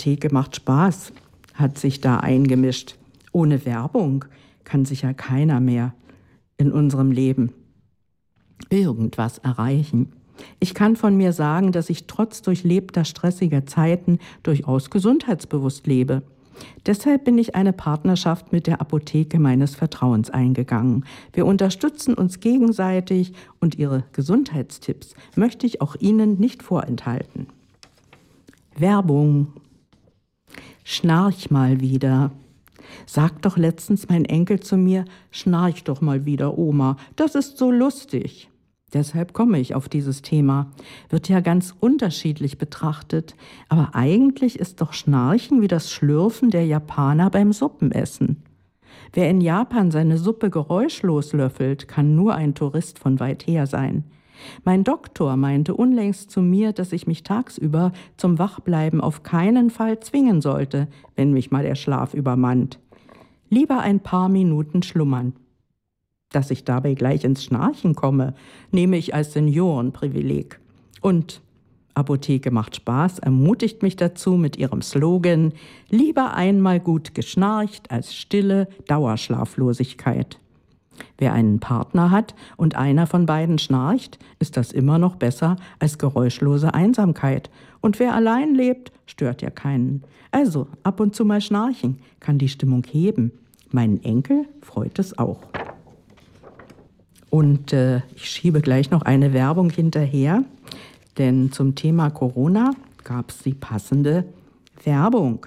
Apotheke macht Spaß hat sich da eingemischt. Ohne Werbung kann sich ja keiner mehr in unserem Leben irgendwas erreichen. Ich kann von mir sagen, dass ich trotz durchlebter stressiger Zeiten durchaus gesundheitsbewusst lebe. Deshalb bin ich eine Partnerschaft mit der Apotheke meines Vertrauens eingegangen. Wir unterstützen uns gegenseitig und Ihre Gesundheitstipps möchte ich auch Ihnen nicht vorenthalten. Werbung. Schnarch mal wieder. Sagt doch letztens mein Enkel zu mir, schnarch doch mal wieder, Oma, das ist so lustig. Deshalb komme ich auf dieses Thema. Wird ja ganz unterschiedlich betrachtet, aber eigentlich ist doch Schnarchen wie das Schlürfen der Japaner beim Suppenessen. Wer in Japan seine Suppe geräuschlos löffelt, kann nur ein Tourist von weit her sein. Mein Doktor meinte unlängst zu mir, dass ich mich tagsüber zum Wachbleiben auf keinen Fall zwingen sollte, wenn mich mal der Schlaf übermannt. Lieber ein paar Minuten schlummern. Dass ich dabei gleich ins Schnarchen komme, nehme ich als Seniorenprivileg. Und Apotheke macht Spaß ermutigt mich dazu mit ihrem Slogan: Lieber einmal gut geschnarcht als stille Dauerschlaflosigkeit. Wer einen Partner hat und einer von beiden schnarcht, ist das immer noch besser als geräuschlose Einsamkeit. Und wer allein lebt, stört ja keinen. Also ab und zu mal schnarchen kann die Stimmung heben. Meinen Enkel freut es auch. Und ich schiebe gleich noch eine Werbung hinterher, denn zum Thema Corona gab es die passende Werbung.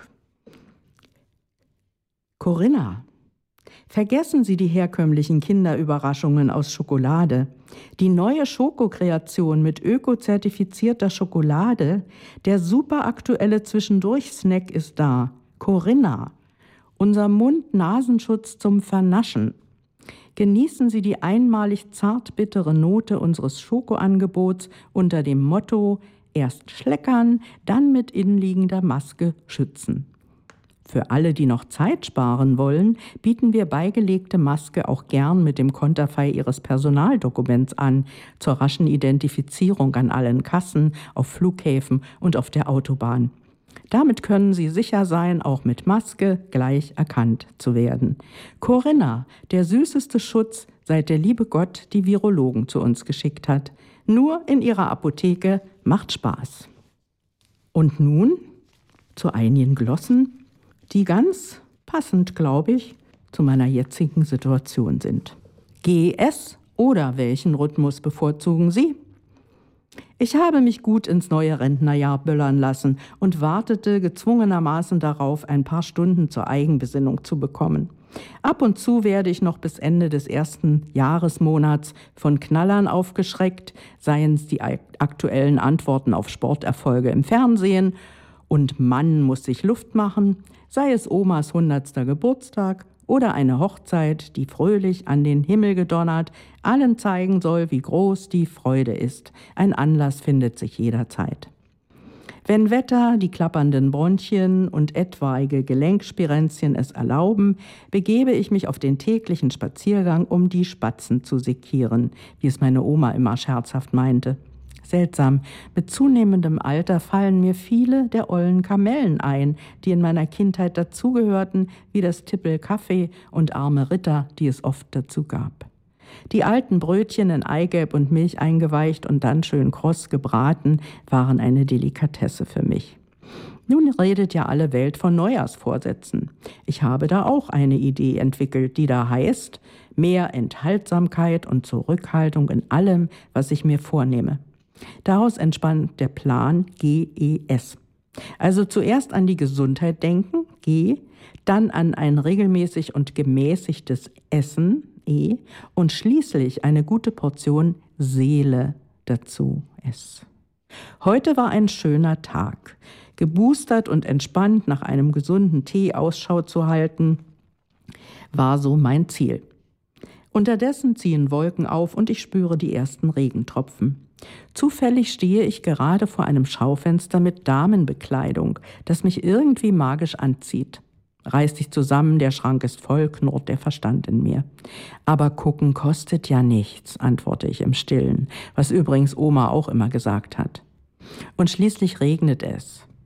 Corinna, vergessen Sie die herkömmlichen Kinderüberraschungen aus Schokolade. Die neue Schokokreation mit ökozertifizierter Schokolade, der super aktuelle Zwischendurch-Snack ist da. Corinna, unser Mund-Nasenschutz zum Vernaschen. Genießen Sie die einmalig zart-bittere Note unseres Schokoangebots unter dem Motto: erst schleckern, dann mit innenliegender Maske schützen. Für alle, die noch Zeit sparen wollen, bieten wir beigelegte Maske auch gern mit dem Konterfei Ihres Personaldokuments an, zur raschen Identifizierung an allen Kassen, auf Flughäfen und auf der Autobahn. Damit können Sie sicher sein, auch mit Maske gleich erkannt zu werden. Corinna, der süßeste Schutz, seit der liebe Gott die Virologen zu uns geschickt hat. Nur in Ihrer Apotheke macht Spaß. Und nun zu einigen Glossen, die ganz passend, glaube ich, zu meiner jetzigen Situation sind. GS oder welchen Rhythmus bevorzugen Sie? Ich habe mich gut ins neue Rentnerjahr böllern lassen und wartete gezwungenermaßen darauf, ein paar Stunden zur Eigenbesinnung zu bekommen. Ab und zu werde ich noch bis Ende des ersten Jahresmonats von Knallern aufgeschreckt, seien es die aktuellen Antworten auf Sporterfolge im Fernsehen und Mann muss sich Luft machen, sei es Omas 100. Geburtstag oder eine Hochzeit, die fröhlich an den Himmel gedonnert, allen zeigen soll, wie groß die Freude ist. Ein Anlass findet sich jederzeit. Wenn Wetter, die klappernden Bronchien und etwaige Gelenkspirenzien es erlauben, begebe ich mich auf den täglichen Spaziergang, um die Spatzen zu sekieren, wie es meine Oma immer scherzhaft meinte. Seltsam, mit zunehmendem Alter fallen mir viele der ollen Kamellen ein, die in meiner Kindheit dazugehörten, wie das Tippel Kaffee und arme Ritter, die es oft dazu gab. Die alten Brötchen in Eigelb und Milch eingeweicht und dann schön kross gebraten, waren eine Delikatesse für mich. Nun redet ja alle Welt von Neujahrsvorsätzen. Ich habe da auch eine Idee entwickelt, die da heißt: mehr Enthaltsamkeit und Zurückhaltung in allem, was ich mir vornehme. Daraus entspannt der Plan GES. Also zuerst an die Gesundheit denken, G, dann an ein regelmäßig und gemäßigtes Essen, E, und schließlich eine gute Portion Seele dazu, S. Heute war ein schöner Tag. Geboostert und entspannt nach einem gesunden Tee Ausschau zu halten, war so mein Ziel. Unterdessen ziehen Wolken auf und ich spüre die ersten Regentropfen. Zufällig stehe ich gerade vor einem Schaufenster mit Damenbekleidung, das mich irgendwie magisch anzieht. Reiß dich zusammen, der Schrank ist voll, knurrt der Verstand in mir. Aber gucken kostet ja nichts, antworte ich im Stillen, was übrigens Oma auch immer gesagt hat. Und schließlich regnet es.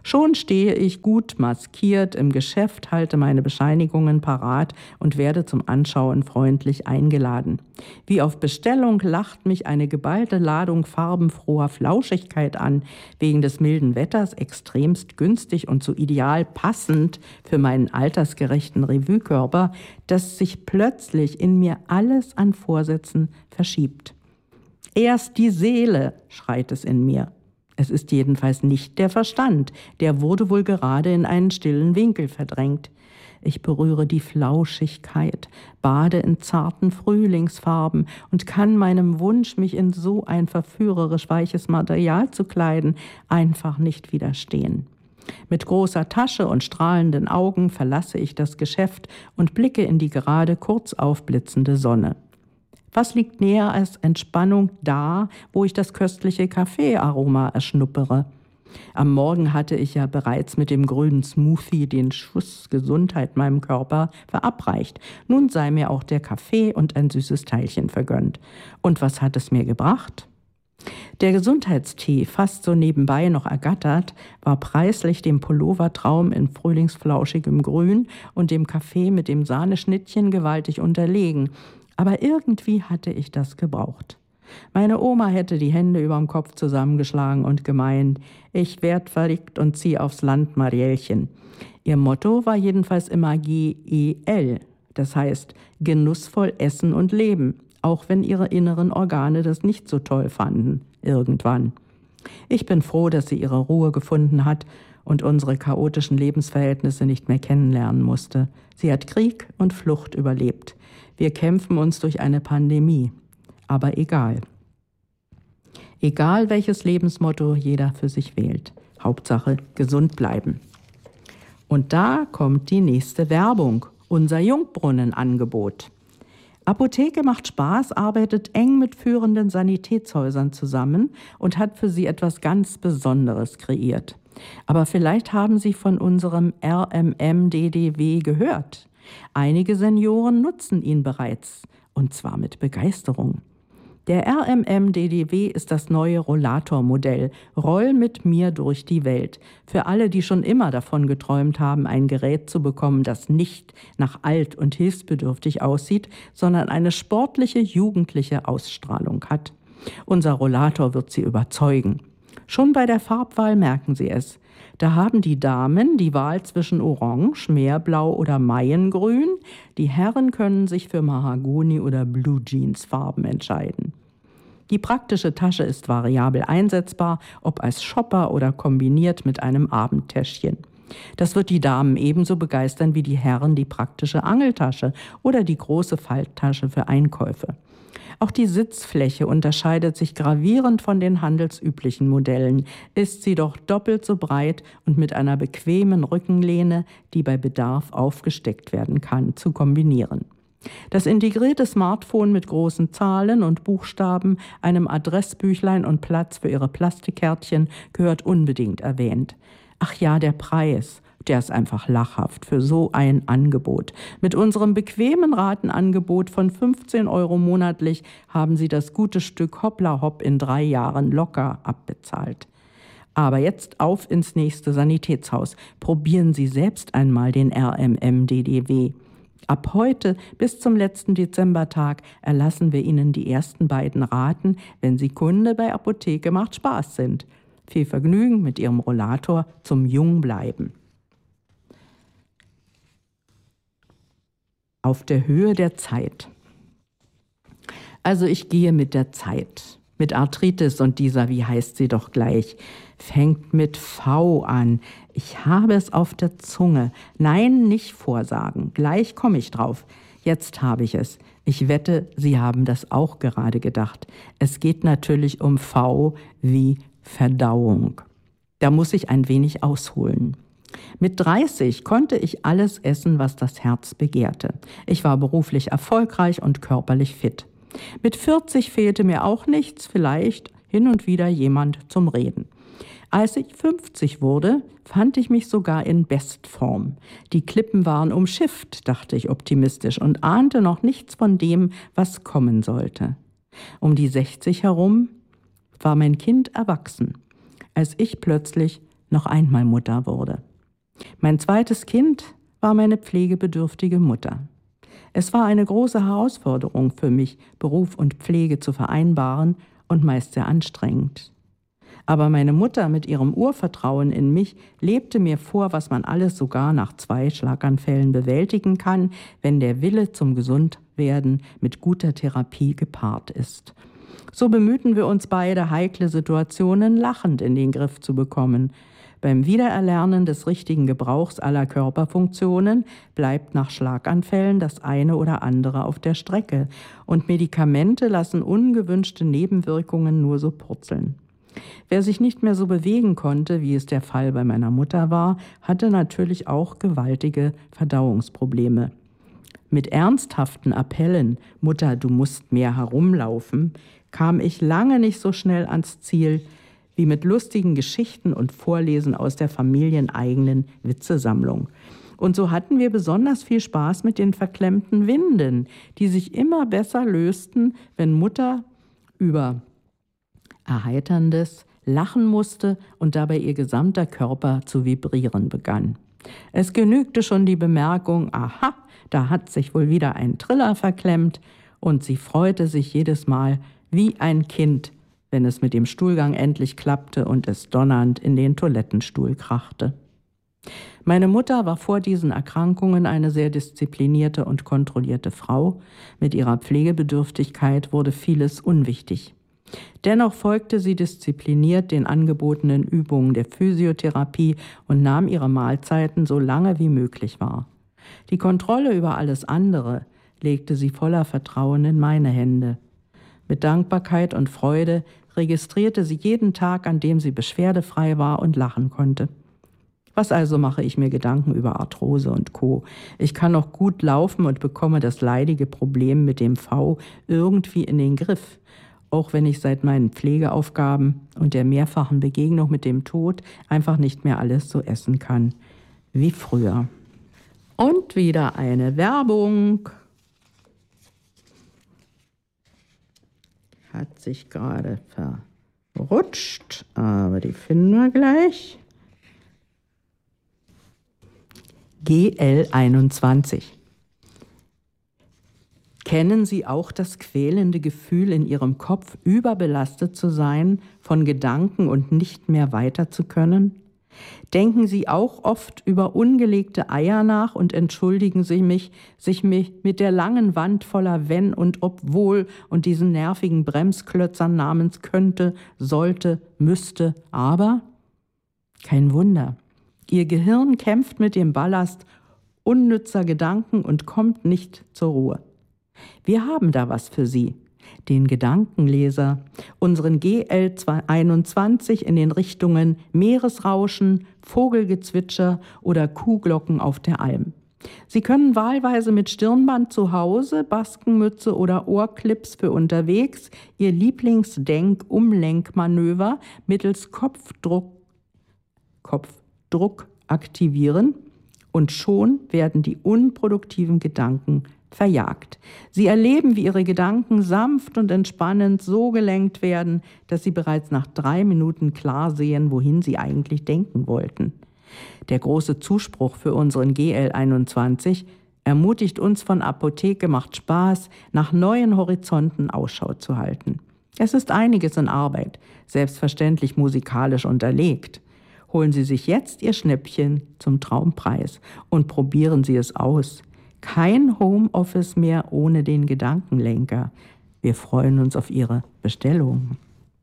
Schon stehe ich gut maskiert im Geschäft, halte meine Bescheinigungen parat und werde zum Anschauen freundlich eingeladen. Wie auf Bestellung lacht mich eine geballte Ladung farbenfroher Flauschigkeit an, wegen des milden Wetters extremst günstig und so ideal passend für meinen altersgerechten Revuekörper, dass sich plötzlich in mir alles an Vorsätzen verschiebt. Erst die Seele, schreit es in mir. Es ist jedenfalls nicht der Verstand, der wurde wohl gerade in einen stillen Winkel verdrängt. Ich berühre die Flauschigkeit, bade in zarten Frühlingsfarben und kann meinem Wunsch, mich in so ein verführerisch weiches Material zu kleiden, einfach nicht widerstehen. Mit großer Tasche und strahlenden Augen verlasse ich das Geschäft und blicke in die gerade kurz aufblitzende Sonne. Was liegt näher als Entspannung da, wo ich das köstliche Kaffeearoma erschnuppere? Am Morgen hatte ich ja bereits mit dem grünen Smoothie den Schuss Gesundheit meinem Körper verabreicht. Nun sei mir auch der Kaffee und ein süßes Teilchen vergönnt. Und was hat es mir gebracht? Der Gesundheitstee, fast so nebenbei noch ergattert, war preislich dem Pullovertraum in frühlingsflauschigem Grün und dem Kaffee mit dem Sahneschnittchen gewaltig unterlegen. Aber irgendwie hatte ich das gebraucht. Meine Oma hätte die Hände überm Kopf zusammengeschlagen und gemeint, ich werd verrückt und zieh aufs Land, Marielchen. Ihr Motto war jedenfalls immer GEL, das heißt genussvoll essen und leben, auch wenn ihre inneren Organe das nicht so toll fanden, irgendwann. Ich bin froh, dass sie ihre Ruhe gefunden hat und unsere chaotischen Lebensverhältnisse nicht mehr kennenlernen musste. Sie hat Krieg und Flucht überlebt. Wir kämpfen uns durch eine Pandemie. Aber egal. Egal, welches Lebensmotto jeder für sich wählt. Hauptsache gesund bleiben. Und da kommt die nächste Werbung, unser Jungbrunnenangebot. Apotheke macht Spaß arbeitet eng mit führenden Sanitätshäusern zusammen und hat für sie etwas ganz Besonderes kreiert. Aber vielleicht haben Sie von unserem RMM-DDW gehört. Einige Senioren nutzen ihn bereits, und zwar mit Begeisterung. Der RMM-DDW ist das neue Rollatormodell. Roll mit mir durch die Welt. Für alle, die schon immer davon geträumt haben, ein Gerät zu bekommen, das nicht nach alt und hilfsbedürftig aussieht, sondern eine sportliche, jugendliche Ausstrahlung hat. Unser Rollator wird Sie überzeugen. Schon bei der Farbwahl merken Sie es. Da haben die Damen die Wahl zwischen Orange, Meerblau oder Maiengrün. Die Herren können sich für Mahagoni oder Blue Jeans Farben entscheiden. Die praktische Tasche ist variabel einsetzbar, ob als Shopper oder kombiniert mit einem Abendtäschchen. Das wird die Damen ebenso begeistern wie die Herren die praktische Angeltasche oder die große Falttasche für Einkäufe. Auch die Sitzfläche unterscheidet sich gravierend von den handelsüblichen Modellen, ist sie doch doppelt so breit und mit einer bequemen Rückenlehne, die bei Bedarf aufgesteckt werden kann, zu kombinieren. Das integrierte Smartphone mit großen Zahlen und Buchstaben, einem Adressbüchlein und Platz für Ihre Plastikkärtchen gehört unbedingt erwähnt. Ach ja, der Preis. Der ist einfach lachhaft für so ein Angebot. Mit unserem bequemen Ratenangebot von 15 € monatlich haben Sie das gute Stück Hoppla Hopp in 3 Jahren locker abbezahlt. Aber jetzt auf ins nächste Sanitätshaus. Probieren Sie selbst einmal den RMM-DDW. Ab heute bis zum letzten Dezembertag erlassen wir Ihnen die ersten beiden Raten, wenn Sie Kunde bei Apotheke macht Spaß sind. Viel Vergnügen mit Ihrem Rollator zum Jungbleiben. Auf der Höhe der Zeit. Also ich gehe mit der Zeit. Mit Arthritis und dieser, wie heißt sie doch gleich, fängt mit V an. Ich habe es auf der Zunge. Nein, nicht vorsagen. Gleich komme ich drauf. Jetzt habe ich es. Ich wette, Sie haben das auch gerade gedacht. Es geht natürlich um V wie Verdauung. Da muss ich ein wenig ausholen. Mit 30 konnte ich alles essen, was das Herz begehrte. Ich war beruflich erfolgreich und körperlich fit. Mit 40 fehlte mir auch nichts, vielleicht hin und wieder jemand zum Reden. Als ich 50 wurde, fand ich mich sogar in Bestform. Die Klippen waren umschifft, dachte ich optimistisch und ahnte noch nichts von dem, was kommen sollte. Um die 60 herum war mein Kind erwachsen, als ich plötzlich noch einmal Mutter wurde. Mein zweites Kind war meine pflegebedürftige Mutter. Es war eine große Herausforderung für mich, Beruf und Pflege zu vereinbaren und meist sehr anstrengend. Aber meine Mutter mit ihrem Urvertrauen in mich lebte mir vor, was man alles sogar nach 2 Schlaganfällen bewältigen kann, wenn der Wille zum Gesundwerden mit guter Therapie gepaart ist. So bemühten wir uns beide, heikle Situationen lachend in den Griff zu bekommen. Beim Wiedererlernen des richtigen Gebrauchs aller Körperfunktionen bleibt nach Schlaganfällen das eine oder andere auf der Strecke und Medikamente lassen ungewünschte Nebenwirkungen nur so purzeln. Wer sich nicht mehr so bewegen konnte, wie es der Fall bei meiner Mutter war, hatte natürlich auch gewaltige Verdauungsprobleme. Mit ernsthaften Appellen, »Mutter, du musst mehr herumlaufen«, kam ich lange nicht so schnell ans Ziel, wie mit lustigen Geschichten und Vorlesen aus der familieneigenen Witzesammlung. Und so hatten wir besonders viel Spaß mit den verklemmten Winden, die sich immer besser lösten, wenn Mutter über Erheiterndes lachen musste und dabei ihr gesamter Körper zu vibrieren begann. Es genügte schon die Bemerkung, aha, da hat sich wohl wieder ein Triller verklemmt, und sie freute sich jedes Mal wie ein Kind, wenn es mit dem Stuhlgang endlich klappte und es donnernd in den Toilettenstuhl krachte. Meine Mutter war vor diesen Erkrankungen eine sehr disziplinierte und kontrollierte Frau. Mit ihrer Pflegebedürftigkeit wurde vieles unwichtig. Dennoch folgte sie diszipliniert den angebotenen Übungen der Physiotherapie und nahm ihre Mahlzeiten so lange wie möglich wahr. Die Kontrolle über alles andere legte sie voller Vertrauen in meine Hände. Mit Dankbarkeit und Freude registrierte sie jeden Tag, an dem sie beschwerdefrei war und lachen konnte. Was also mache ich mir Gedanken über Arthrose und Co.? Ich kann noch gut laufen und bekomme das leidige Problem mit dem V irgendwie in den Griff, auch wenn ich seit meinen Pflegeaufgaben und der mehrfachen Begegnung mit dem Tod einfach nicht mehr alles so essen kann wie früher. Und wieder eine Werbung. Hat sich gerade verrutscht, aber die finden wir gleich. GL21. Kennen Sie auch das quälende Gefühl, in Ihrem Kopf überbelastet zu sein, von Gedanken und nicht mehr weiter zu können? Denken Sie auch oft über ungelegte Eier nach und entschuldigen sich mit der langen Wand voller Wenn und Obwohl und diesen nervigen Bremsklötzern namens könnte, sollte, müsste, aber? Kein Wunder. Ihr Gehirn kämpft mit dem Ballast unnützer Gedanken und kommt nicht zur Ruhe. Wir haben da was für Sie. Den Gedankenleser, unseren GL21 in den Richtungen Meeresrauschen, Vogelgezwitscher oder Kuhglocken auf der Alm. Sie können wahlweise mit Stirnband zu Hause, Baskenmütze oder Ohrclips für unterwegs Ihr Lieblingsdenk-Umlenkmanöver mittels Kopfdruck aktivieren und schon werden die unproduktiven Gedanken verjagt. Sie erleben, wie Ihre Gedanken sanft und entspannend so gelenkt werden, dass Sie bereits nach 3 Minuten klar sehen, wohin Sie eigentlich denken wollten. Der große Zuspruch für unseren GL21 ermutigt uns von Apotheke macht Spaß, nach neuen Horizonten Ausschau zu halten. Es ist einiges in Arbeit, selbstverständlich musikalisch unterlegt. Holen Sie sich jetzt Ihr Schnäppchen zum Traumpreis und probieren Sie es aus. Kein Homeoffice mehr ohne den Gedankenlenker. Wir freuen uns auf Ihre Bestellung.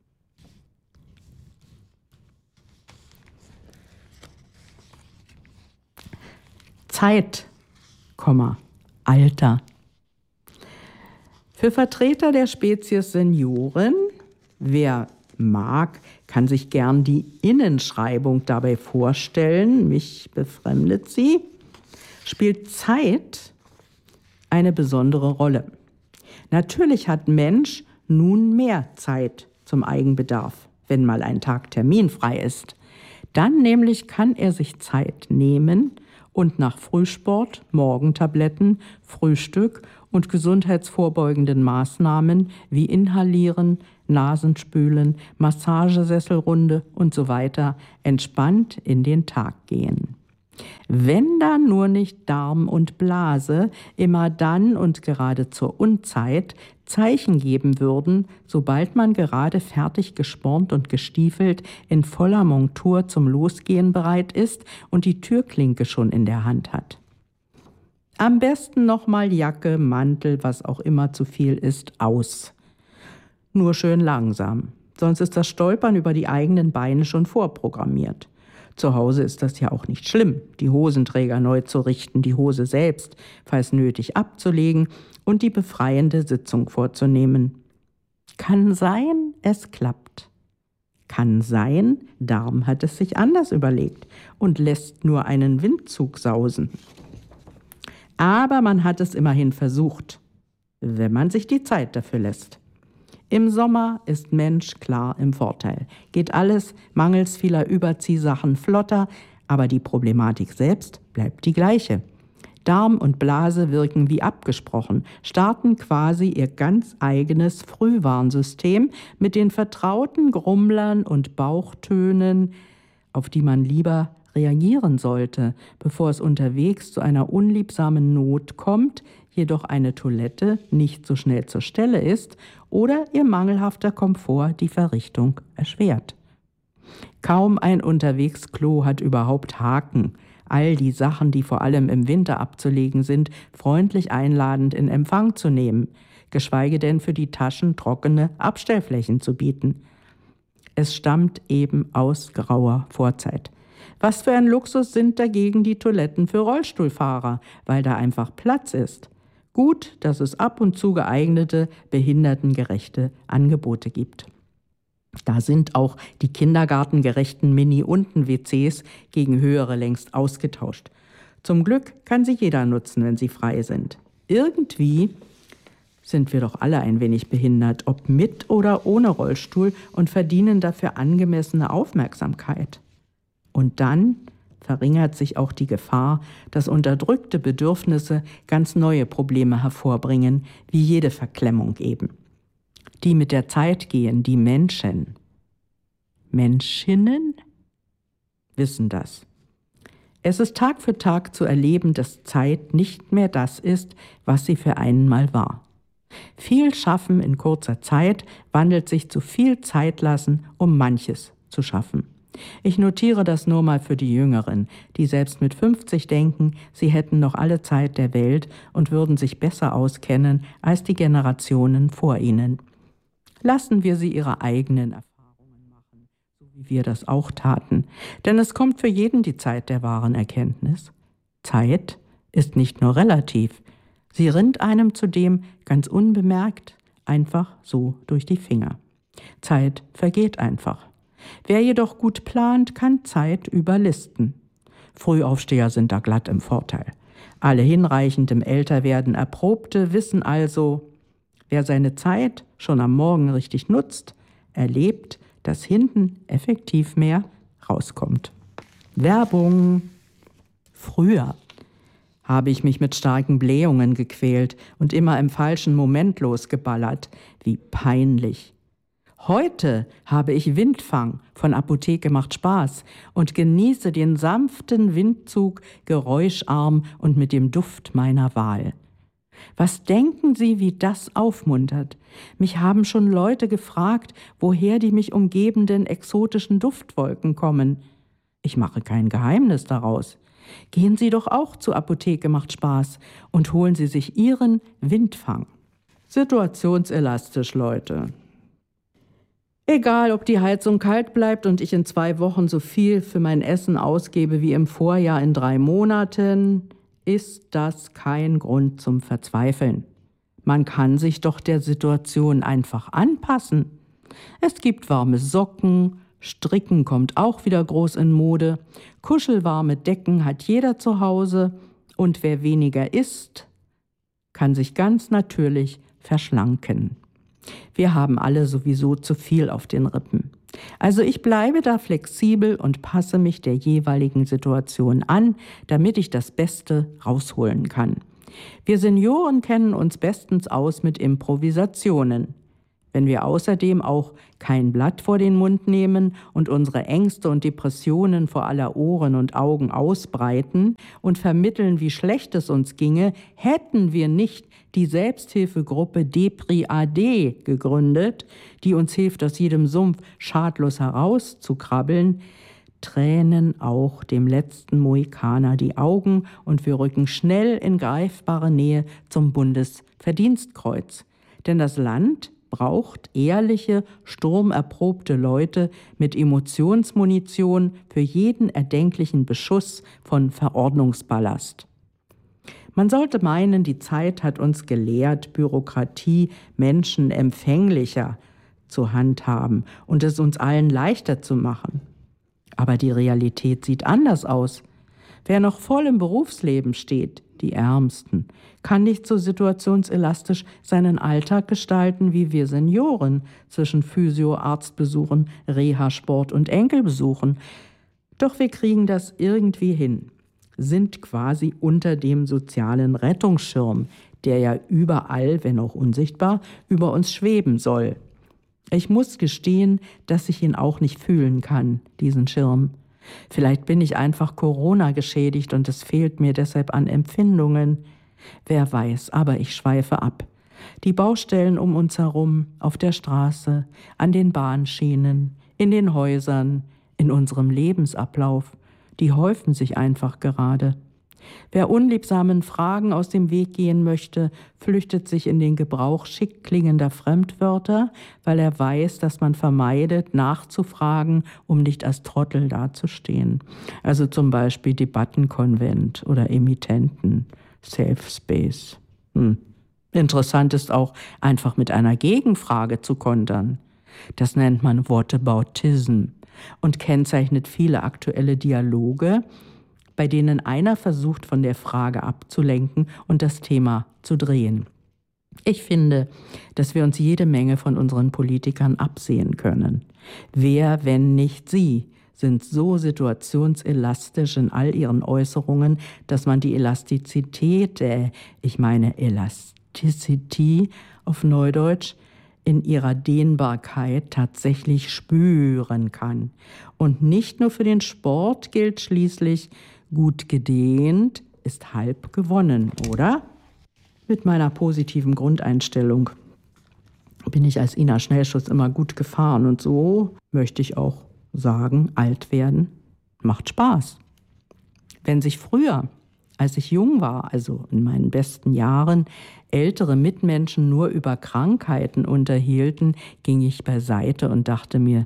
Zeit, Alter. Für Vertreter der Spezies Senioren, wer mag, kann sich gern die Innenschreibung dabei vorstellen, mich befremdet sie, spielt Zeit eine besondere Rolle. Natürlich hat Mensch nun mehr Zeit zum Eigenbedarf, wenn mal ein Tag terminfrei ist. Dann nämlich kann er sich Zeit nehmen und nach Frühsport, Morgentabletten, Frühstück und gesundheitsvorbeugenden Maßnahmen wie Inhalieren, Nasenspülen, Massagesesselrunde und so weiter entspannt in den Tag gehen. Wenn da nur nicht Darm und Blase immer dann und gerade zur Unzeit Zeichen geben würden, sobald man gerade fertig gespornt und gestiefelt in voller Montur zum Losgehen bereit ist und die Türklinke schon in der Hand hat. Am besten nochmal Jacke, Mantel, was auch immer zu viel ist, aus. Nur schön langsam, sonst ist das Stolpern über die eigenen Beine schon vorprogrammiert. Zu Hause ist das ja auch nicht schlimm, die Hosenträger neu zu richten, die Hose selbst, falls nötig, abzulegen und die befreiende Sitzung vorzunehmen. Kann sein, es klappt. Kann sein, Darm hat es sich anders überlegt und lässt nur einen Windzug sausen. Aber man hat es immerhin versucht, wenn man sich die Zeit dafür lässt. Im Sommer ist Mensch klar im Vorteil. Geht alles mangels vieler Überziehsachen flotter, aber die Problematik selbst bleibt die gleiche. Darm und Blase wirken wie abgesprochen, starten quasi ihr ganz eigenes Frühwarnsystem mit den vertrauten Grummlern und Bauchtönen, auf die man lieber reagieren sollte, bevor es unterwegs zu einer unliebsamen Not kommt, jedoch eine Toilette nicht so schnell zur Stelle ist oder ihr mangelhafter Komfort die Verrichtung erschwert. Kaum ein Unterwegsklo hat überhaupt Haken, all die Sachen, die vor allem im Winter abzulegen sind, freundlich einladend in Empfang zu nehmen, geschweige denn für die Taschen trockene Abstellflächen zu bieten. Es stammt eben aus grauer Vorzeit. Was für ein Luxus sind dagegen die Toiletten für Rollstuhlfahrer, weil da einfach Platz ist. Gut, dass es ab und zu geeignete, behindertengerechte Angebote gibt. Da sind auch die kindergartengerechten Mini-Unten-WCs gegen höhere längst ausgetauscht. Zum Glück kann sie jeder nutzen, wenn sie frei sind. Irgendwie sind wir doch alle ein wenig behindert, ob mit oder ohne Rollstuhl, und verdienen dafür angemessene Aufmerksamkeit. Und dann verringert sich auch die Gefahr, dass unterdrückte Bedürfnisse ganz neue Probleme hervorbringen, wie jede Verklemmung eben. Die mit der Zeit gehen, die Menschen. Menschinnen wissen das. Es ist Tag für Tag zu erleben, dass Zeit nicht mehr das ist, was sie für einen mal war. Viel Schaffen in kurzer Zeit wandelt sich zu viel Zeit lassen, um manches zu schaffen. Ich notiere das nur mal für die Jüngeren, die selbst mit 50 denken, sie hätten noch alle Zeit der Welt und würden sich besser auskennen als die Generationen vor ihnen. Lassen wir sie ihre eigenen Erfahrungen machen, so wie wir das auch taten, denn es kommt für jeden die Zeit der wahren Erkenntnis. Zeit ist nicht nur relativ, sie rinnt einem zudem ganz unbemerkt einfach so durch die Finger. Zeit vergeht einfach. Wer jedoch gut plant, kann Zeit überlisten. Frühaufsteher sind da glatt im Vorteil. Alle hinreichend im Älterwerden Erprobte wissen also, wer seine Zeit schon am Morgen richtig nutzt, erlebt, dass hinten effektiv mehr rauskommt. Werbung. Früher habe ich mich mit starken Blähungen gequält und immer im falschen Moment losgeballert. Wie peinlich. Heute habe ich Windfang, von Apotheke macht Spaß, und genieße den sanften Windzug, geräuscharm und mit dem Duft meiner Wahl. Was denken Sie, wie das aufmuntert? Mich haben schon Leute gefragt, woher die mich umgebenden exotischen Duftwolken kommen. Ich mache kein Geheimnis daraus. Gehen Sie doch auch zur Apotheke macht Spaß und holen Sie sich Ihren Windfang. Situationselastisch, Leute. Egal, ob die Heizung kalt bleibt und ich in 2 Wochen so viel für mein Essen ausgebe wie im Vorjahr in 3 Monaten, ist das kein Grund zum Verzweifeln. Man kann sich doch der Situation einfach anpassen. Es gibt warme Socken, Stricken kommt auch wieder groß in Mode, kuschelwarme Decken hat jeder zu Hause und wer weniger isst, kann sich ganz natürlich verschlanken. Wir haben alle sowieso zu viel auf den Rippen. Also ich bleibe da flexibel und passe mich der jeweiligen Situation an, damit ich das Beste rausholen kann. Wir Senioren kennen uns bestens aus mit Improvisationen. Wenn wir außerdem auch kein Blatt vor den Mund nehmen und unsere Ängste und Depressionen vor aller Ohren und Augen ausbreiten und vermitteln, wie schlecht es uns ginge, hätten wir nicht die Selbsthilfegruppe Depri-AD gegründet, die uns hilft, aus jedem Sumpf schadlos herauszukrabbeln, tränen auch dem letzten Mohikaner die Augen und wir rücken schnell in greifbare Nähe zum Bundesverdienstkreuz. Denn das Land braucht ehrliche, sturmerprobte Leute mit Emotionsmunition für jeden erdenklichen Beschuss von Verordnungsballast. Man sollte meinen, die Zeit hat uns gelehrt, Bürokratie menschenempfänglicher zu handhaben und es uns allen leichter zu machen. Aber die Realität sieht anders aus. Wer noch voll im Berufsleben steht, die Ärmsten, kann nicht so situationselastisch seinen Alltag gestalten wie wir Senioren zwischen Physio, Arztbesuchen, Reha-Sport und Enkelbesuchen. Doch wir kriegen das irgendwie hin, sind quasi unter dem sozialen Rettungsschirm, der ja überall, wenn auch unsichtbar, über uns schweben soll. Ich muss gestehen, dass ich ihn auch nicht fühlen kann, diesen Schirm. Vielleicht bin ich einfach Corona geschädigt und es fehlt mir deshalb an Empfindungen. Wer weiß, aber ich schweife ab. Die Baustellen um uns herum, auf der Straße, an den Bahnschienen, in den Häusern, in unserem Lebensablauf, die häufen sich einfach gerade. Wer unliebsamen Fragen aus dem Weg gehen möchte, flüchtet sich in den Gebrauch schick klingender Fremdwörter, weil er weiß, dass man vermeidet, nachzufragen, um nicht als Trottel dazustehen. Also zum Beispiel Debattenkonvent oder Emittenten, Safe Space. Interessant ist auch, einfach mit einer Gegenfrage zu kontern. Das nennt man Whataboutism und kennzeichnet viele aktuelle Dialoge, bei denen einer versucht, von der Frage abzulenken und das Thema zu drehen. Ich finde, dass wir uns jede Menge von unseren Politikern absehen können. Wer, wenn nicht sie, sind so situationselastisch in all ihren Äußerungen, dass man die Elastizität, Elasticity auf Neudeutsch, in ihrer Dehnbarkeit tatsächlich spüren kann. Und nicht nur für den Sport gilt schließlich, gut gedehnt ist halb gewonnen, oder? Mit meiner positiven Grundeinstellung bin ich als Ina Schnellschuss immer gut gefahren und so möchte ich auch sagen, alt werden macht Spaß. Wenn sich früher, als ich jung war, also in meinen besten Jahren, ältere Mitmenschen nur über Krankheiten unterhielten, ging ich beiseite und dachte mir,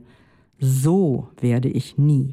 so werde ich nie.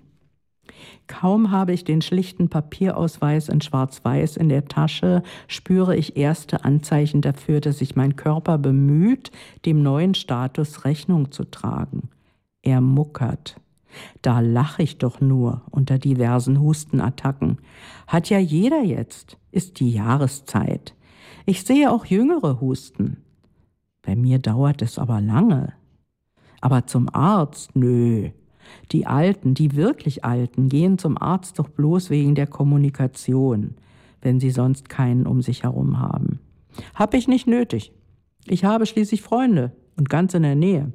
Kaum habe ich den schlichten Papierausweis in Schwarz-Weiß in der Tasche, spüre ich erste Anzeichen dafür, dass sich mein Körper bemüht, dem neuen Status Rechnung zu tragen. Er muckert. Da lache ich doch nur unter diversen Hustenattacken. Hat ja jeder jetzt, ist die Jahreszeit. Ich sehe auch Jüngere husten. Bei mir dauert es aber lange. Aber zum Arzt? Nö. Die Alten, die wirklich Alten, gehen zum Arzt doch bloß wegen der Kommunikation, wenn sie sonst keinen um sich herum haben. Hab ich nicht nötig. Ich habe schließlich Freunde und ganz in der Nähe.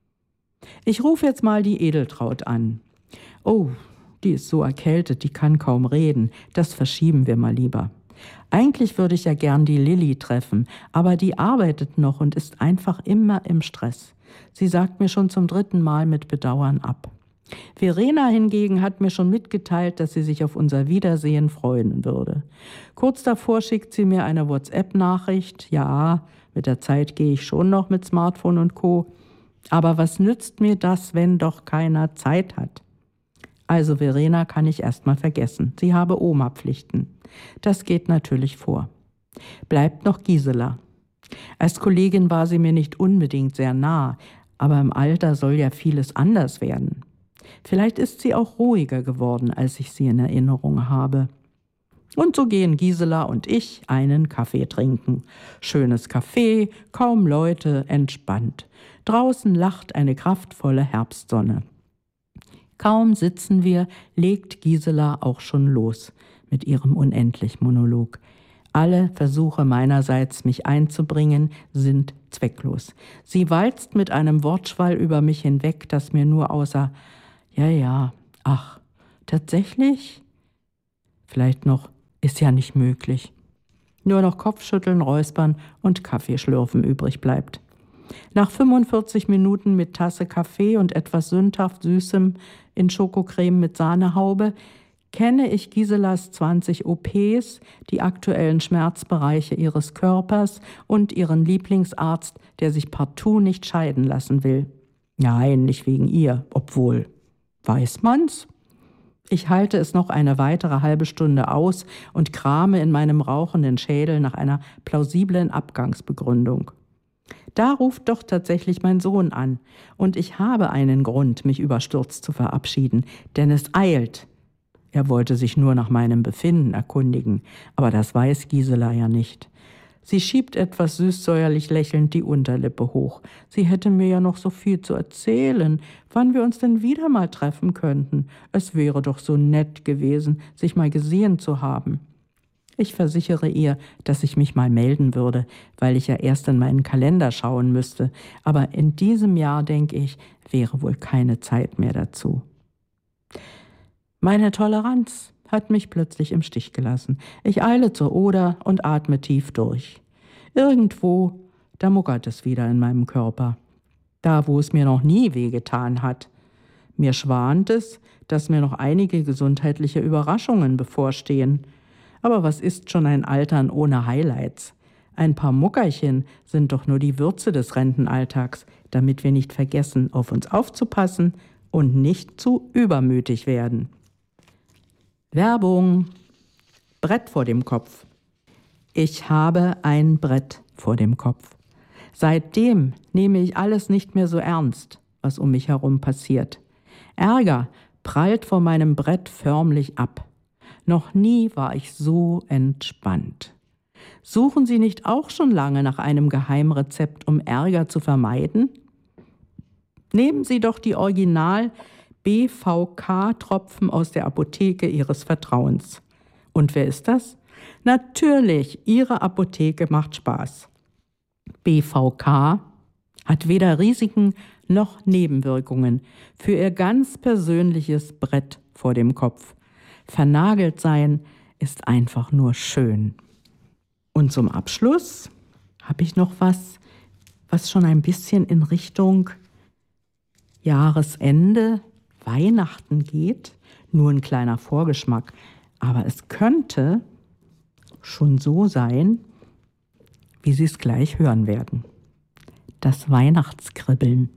Ich rufe jetzt mal die Edeltraut an. Oh, die ist so erkältet, die kann kaum reden. Das verschieben wir mal lieber. Eigentlich würde ich ja gern die Lilly treffen, aber die arbeitet noch und ist einfach immer im Stress. Sie sagt mir schon zum 3. Mal mit Bedauern ab. Verena hingegen hat mir schon mitgeteilt, dass sie sich auf unser Wiedersehen freuen würde. Kurz davor schickt sie mir eine WhatsApp-Nachricht. Ja, mit der Zeit gehe ich schon noch mit Smartphone und Co. Aber was nützt mir das, wenn doch keiner Zeit hat? Also Verena kann ich erstmal vergessen. Sie habe Oma-Pflichten. Das geht natürlich vor. Bleibt noch Gisela. Als Kollegin war sie mir nicht unbedingt sehr nah, aber im Alter soll ja vieles anders werden. Vielleicht ist sie auch ruhiger geworden, als ich sie in Erinnerung habe. Und so gehen Gisela und ich einen Kaffee trinken. Schönes Café, kaum Leute, entspannt. Draußen lacht eine kraftvolle Herbstsonne. Kaum sitzen wir, legt Gisela auch schon los mit ihrem Unendlich-Monolog. Alle Versuche meinerseits, mich einzubringen, sind zwecklos. Sie walzt mit einem Wortschwall über mich hinweg, das mir nur außer ja, ach, tatsächlich? Vielleicht noch, ist ja nicht möglich. Nur noch Kopfschütteln, Räuspern und Kaffeeschlürfen übrig bleibt. Nach 45 Minuten mit Tasse Kaffee und etwas sündhaft Süßem in Schokocreme mit Sahnehaube kenne ich Giselas 20 OPs, die aktuellen Schmerzbereiche ihres Körpers und ihren Lieblingsarzt, der sich partout nicht scheiden lassen will. Nein, nicht wegen ihr, obwohl, weiß man's? Ich halte es noch eine weitere halbe Stunde aus und krame in meinem rauchenden Schädel nach einer plausiblen Abgangsbegründung. Da ruft doch tatsächlich mein Sohn an, und ich habe einen Grund, mich überstürzt zu verabschieden, denn es eilt. Er wollte sich nur nach meinem Befinden erkundigen, aber das weiß Gisela ja nicht. Sie schiebt etwas süßsäuerlich lächelnd die Unterlippe hoch. Sie hätte mir ja noch so viel zu erzählen, wann wir uns denn wieder mal treffen könnten. Es wäre doch so nett gewesen, sich mal gesehen zu haben. Ich versichere ihr, dass ich mich mal melden würde, weil ich ja erst in meinen Kalender schauen müsste. Aber in diesem Jahr, denke ich, wäre wohl keine Zeit mehr dazu. Meine Toleranz hat mich plötzlich im Stich gelassen. Ich eile zur Oder und atme tief durch. Irgendwo, da muckert es wieder in meinem Körper. Da, wo es mir noch nie wehgetan hat. Mir schwant es, dass mir noch einige gesundheitliche Überraschungen bevorstehen. Aber was ist schon ein Altern ohne Highlights? Ein paar Muckerchen sind doch nur die Würze des Rentenalltags, damit wir nicht vergessen, auf uns aufzupassen und nicht zu übermütig werden. Werbung. Brett vor dem Kopf. Ich habe ein Brett vor dem Kopf. Seitdem nehme ich alles nicht mehr so ernst, was um mich herum passiert. Ärger prallt vor meinem Brett förmlich ab. Noch nie war ich so entspannt. Suchen Sie nicht auch schon lange nach einem Geheimrezept, um Ärger zu vermeiden? Nehmen Sie doch die Original BVK-Tropfen aus der Apotheke Ihres Vertrauens. Und wer ist das? Natürlich, Ihre Apotheke macht Spaß. BVK hat weder Risiken noch Nebenwirkungen für Ihr ganz persönliches Brett vor dem Kopf. Vernagelt sein ist einfach nur schön. Und zum Abschluss habe ich noch was schon ein bisschen in Richtung Jahresende, Weihnachten geht. Nur ein kleiner Vorgeschmack. Aber es könnte schon so sein, wie Sie es gleich hören werden. Das Weihnachtskribbeln.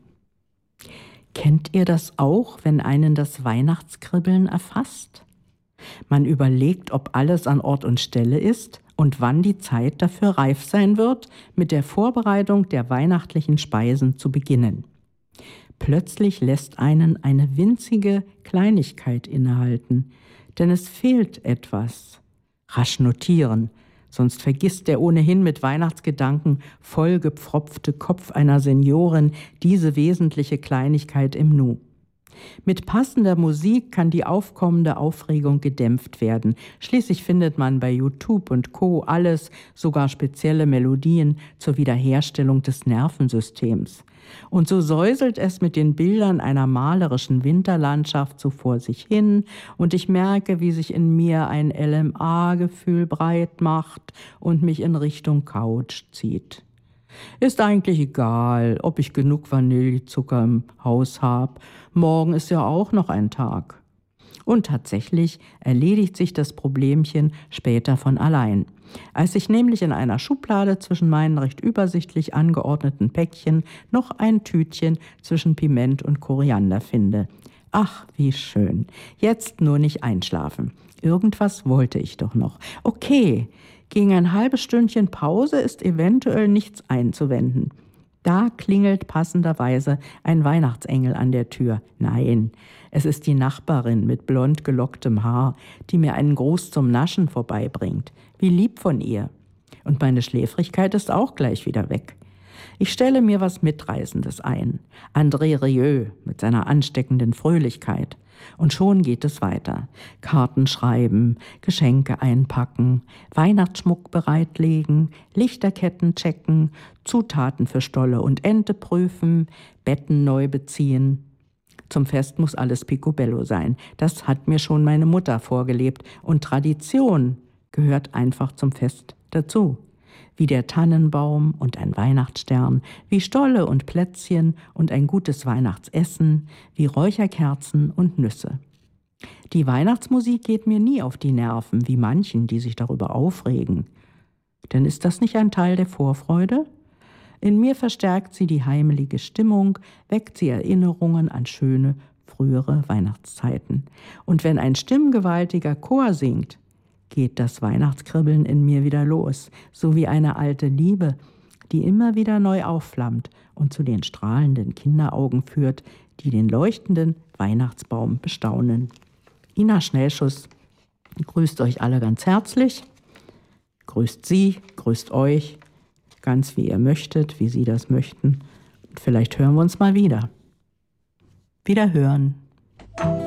Kennt ihr das auch, wenn einen das Weihnachtskribbeln erfasst? Man überlegt, ob alles an Ort und Stelle ist und wann die Zeit dafür reif sein wird, mit der Vorbereitung der weihnachtlichen Speisen zu beginnen. Plötzlich lässt einen eine winzige Kleinigkeit innehalten, denn es fehlt etwas. Rasch notieren, sonst vergisst der ohnehin mit Weihnachtsgedanken vollgepfropfte Kopf einer Seniorin diese wesentliche Kleinigkeit im Nu. Mit passender Musik kann die aufkommende Aufregung gedämpft werden. Schließlich findet man bei YouTube und Co. alles, sogar spezielle Melodien zur Wiederherstellung des Nervensystems. Und so säuselt es mit den Bildern einer malerischen Winterlandschaft so vor sich hin und ich merke, wie sich in mir ein LMA-Gefühl breit macht und mich in Richtung Couch zieht. Ist eigentlich egal, ob ich genug Vanillezucker im Haus habe. Morgen ist ja auch noch ein Tag. Und tatsächlich erledigt sich das Problemchen später von allein. Als ich nämlich in einer Schublade zwischen meinen recht übersichtlich angeordneten Päckchen noch ein Tütchen zwischen Piment und Koriander finde. Ach, wie schön. Jetzt nur nicht einschlafen. Irgendwas wollte ich doch noch. Okay, gegen ein halbes Stündchen Pause ist eventuell nichts einzuwenden. Da klingelt passenderweise ein Weihnachtsengel an der Tür. Nein, es ist die Nachbarin mit blond gelocktem Haar, die mir einen Gruß zum Naschen vorbeibringt. Wie lieb von ihr. Und meine Schläfrigkeit ist auch gleich wieder weg. Ich stelle mir was Mitreißendes ein. André Rieu mit seiner ansteckenden Fröhlichkeit. Und schon geht es weiter. Karten schreiben, Geschenke einpacken, Weihnachtsschmuck bereitlegen, Lichterketten checken, Zutaten für Stolle und Ente prüfen, Betten neu beziehen. Zum Fest muss alles picobello sein. Das hat mir schon meine Mutter vorgelebt. Und Tradition gehört einfach zum Fest dazu. Wie der Tannenbaum und ein Weihnachtsstern, wie Stolle und Plätzchen und ein gutes Weihnachtsessen, wie Räucherkerzen und Nüsse. Die Weihnachtsmusik geht mir nie auf die Nerven, wie manchen, die sich darüber aufregen. Denn ist das nicht ein Teil der Vorfreude? In mir verstärkt sie die heimelige Stimmung, weckt sie Erinnerungen an schöne, frühere Weihnachtszeiten. Und wenn ein stimmgewaltiger Chor singt, geht das Weihnachtskribbeln in mir wieder los, so wie eine alte Liebe, die immer wieder neu aufflammt und zu den strahlenden Kinderaugen führt, die den leuchtenden Weihnachtsbaum bestaunen. Ina Schnellschuss grüßt euch alle ganz herzlich, grüßt Sie, grüßt euch, ganz wie ihr möchtet, wie Sie das möchten. Und vielleicht hören wir uns mal wieder. Wiederhören.